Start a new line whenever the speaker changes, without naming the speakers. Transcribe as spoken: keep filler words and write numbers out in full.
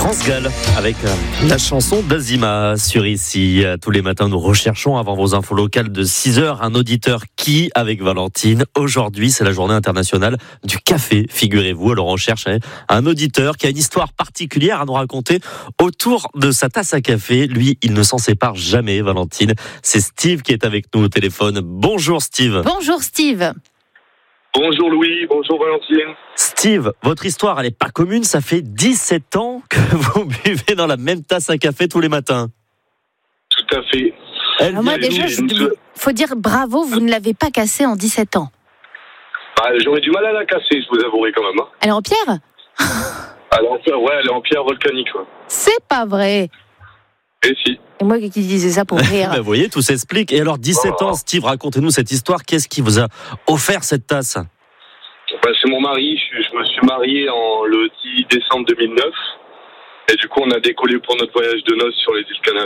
France Gall avec la chanson d'Azima sur Ici. Tous les matins, nous recherchons avant vos infos locales de six heures un auditeur qui, avec Valentine. Aujourd'hui, c'est la journée internationale du café, figurez-vous. Alors on cherche un auditeur qui a une histoire particulière à nous raconter autour de sa tasse à café. Lui, il ne s'en sépare jamais, Valentine. C'est Steve qui est avec nous au téléphone. Bonjour Steve.
Bonjour Steve.
Bonjour Louis, bonjour Valentine.
Steve, votre histoire, elle n'est pas commune. Ça fait dix-sept ans que vous buvez dans la même tasse à café tous les matins.
Tout à fait.
Elle
Alors moi déjà, il faut dire bravo, vous ne l'avez pas cassée en dix-sept ans.
Bah, j'aurais du mal à la casser, je vous avouerai quand même. Hein.
Elle est en pierre ?
Elle est en pierre, ouais, elle est en pierre volcanique. Ouais.
C'est pas vrai.
Et si.
Et moi qui disais ça pour rire.
Ben, vous voyez, tout s'explique. Et alors, dix-sept ans, Steve, racontez-nous cette histoire. Qu'est-ce qui vous a offert cette tasse ?
Bah, c'est mon mari. Je, je me suis marié en, le dix décembre deux mille neuf. Et du coup, on a décollé pour notre voyage de noces sur les îles Canaries.